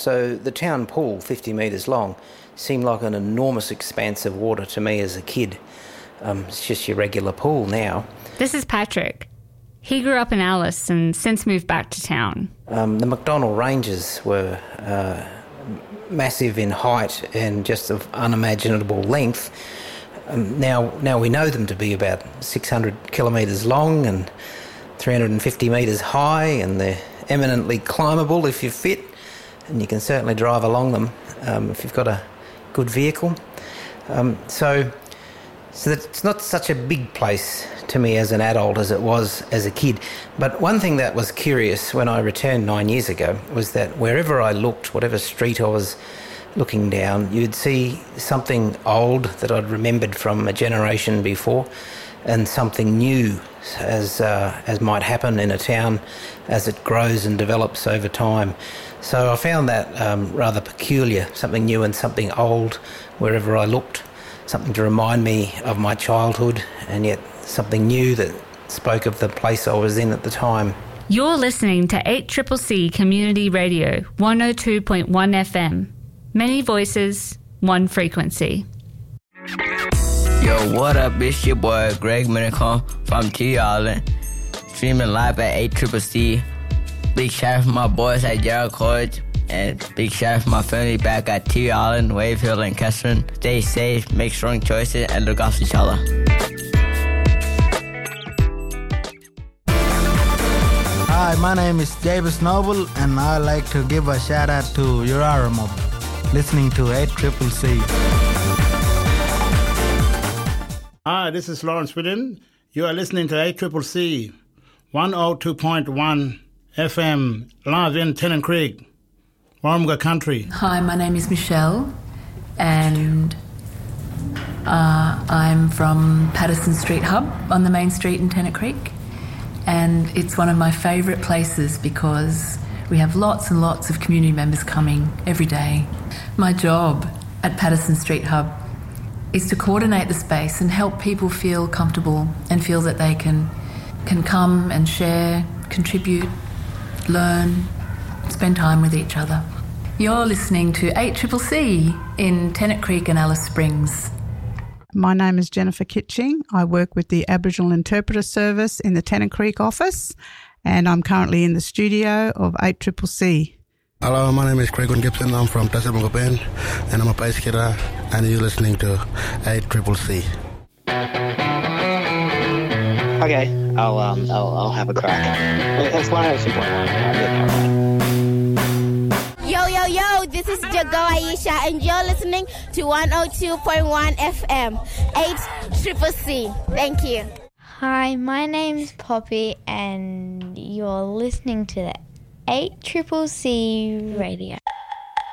So the town pool, 50 metres long, seemed like an enormous expanse of water to me as a kid. It's just your regular pool now. This is Patrick. He grew up in Alice and since moved back to town. The McDonnell Ranges were massive in height and just of unimaginable length. Now we know them to be about 600 kilometres long and 350 metres high, and they're eminently climbable if you're fit, and you can certainly drive along them if you've got a good vehicle. So it's not such a big place to me as an adult as it was as a kid. But one thing that was curious when I returned 9 years ago was that wherever I looked, whatever street I was looking down, you'd see something old that I'd remembered from a generation before, and something new as might happen in a town as it grows and develops over time. So I found that rather peculiar, something new and something old wherever I looked, something to remind me of my childhood, and yet something new that spoke of the place I was in at the time. You're listening to 8CCC Community Radio, 102.1 FM. Many voices, one frequency. Yo, what up? It's your boy Greg Minicom from T Island, streaming live at 8CCC. Big shout out for my boys at Gerald College, and big shout out for my family back at T Island, Wave Hill, and Kestrel. Stay safe, make strong choices, and look after each other. Hi, my name is Davis Noble, and I'd like to give a shout out to Urara Mob, listening to 8CCC. Hi, this is Lawrence Whitten. You are listening to 8CCC, 102.1 FM, live in Tennant Creek, Warumga Country. Hi, my name is Michelle, and I'm from Patterson Street Hub on the main street in Tennant Creek, and it's one of my favourite places because we have lots and lots of community members coming every day. My job at Patterson Street Hub is to coordinate the space and help people feel comfortable and feel that they can come and share, contribute, learn, spend time with each other. You're listening to 8CCC in Tennant Creek and Alice Springs. My name is Jennifer Kitching. I work with the Aboriginal Interpreter Service in the Tennant Creek office, and I'm currently in the studio of 8CCC. Hello, my name is Craig Gibson. I'm from Tasmania Band, and I'm a bass guitar, and you're listening to 8CCC. Okay, I'll have a crack. It's one of those important ones. Yo, this is Jago Aisha, and you're listening to 102.1 FM, 8CCC. Thank you. Hi, my name's Poppy, and you're listening to the 8CCC Radio.